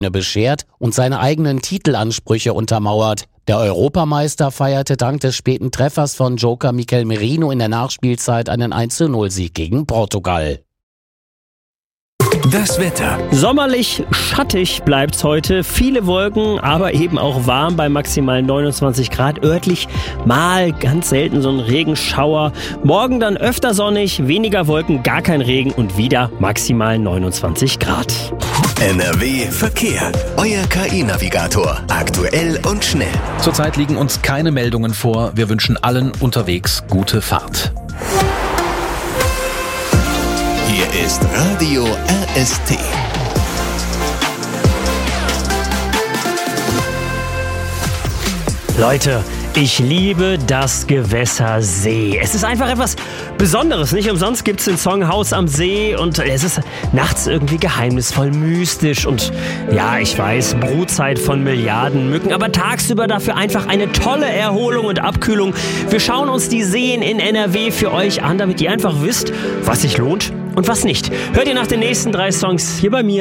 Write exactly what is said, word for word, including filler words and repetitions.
beschert und seine eigenen Titelansprüche untermauert. Der Europameister feierte dank des späten Treffers von Joker Mikel Merino in der Nachspielzeit einen eins zu null Sieg gegen Portugal. Das Wetter. Sommerlich, schattig bleibt's heute. Viele Wolken, aber eben auch warm bei maximal neunundzwanzig Grad. Örtlich mal ganz selten so ein Regenschauer. Morgen dann öfter sonnig, weniger Wolken, gar kein Regen und wieder maximal neunundzwanzig Grad. N R W Verkehr. Euer K I-Navigator. Aktuell und schnell. Zurzeit liegen uns keine Meldungen vor. Wir wünschen allen unterwegs gute Fahrt. Hier ist Radio R S T. Leute, ich liebe das Gewässer See. Es ist einfach etwas Besonderes. Nicht umsonst gibt es den Song Haus am See und es ist nachts irgendwie geheimnisvoll, mystisch und ja, ich weiß, Brutzeit von Milliarden Mücken, aber tagsüber dafür einfach eine tolle Erholung und Abkühlung. Wir schauen uns die Seen in N R W für euch an, damit ihr einfach wisst, was sich lohnt und was nicht. Hört ihr nach den nächsten drei Songs hier bei mir.